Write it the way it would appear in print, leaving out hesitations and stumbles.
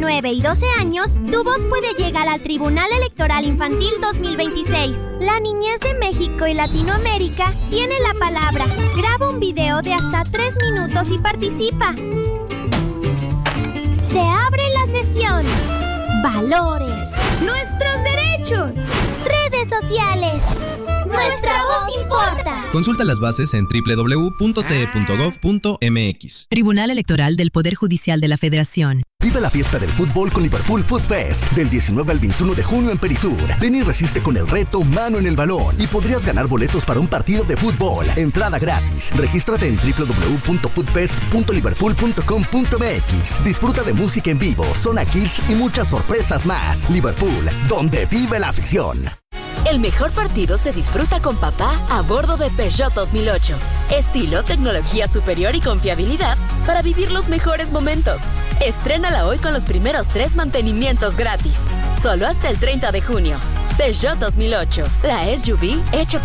9 y 12 años, tu voz puede llegar al Tribunal Electoral Infantil 2026. La niñez de México y Latinoamérica tiene la palabra. Graba un video de hasta 3 minutos y participa. Se abre la sesión. Valores. Nuestros derechos. Redes sociales. Nuestra voz importa. Consulta las bases en www.te.gov.mx. Tribunal Electoral del Poder Judicial de la Federación. Vive la fiesta del fútbol con Liverpool Food Fest del 19 al 21 de junio en Perisur. Ven y resiste con el reto Mano en el Balón y podrías ganar boletos para un partido de fútbol. Entrada gratis. Regístrate en www.foodfest.liverpool.com.mx. Disfruta de música en vivo, zona kids y muchas sorpresas más. Liverpool, donde vive la afición. El mejor partido se disfruta con papá a bordo de Peugeot 2008. Estilo, tecnología superior y confiabilidad para vivir los mejores momentos. Estrénala hoy con los primeros 3 mantenimientos gratis. Solo hasta el 30 de junio. Peugeot 2008, la SUV hecha